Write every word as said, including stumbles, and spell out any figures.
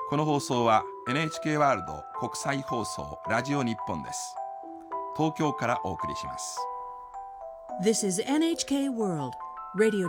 この放送は エヌエイチケー ワールド国際放送ラジオ日本です。東京からお送りします。 This is エヌエイチケー World Radio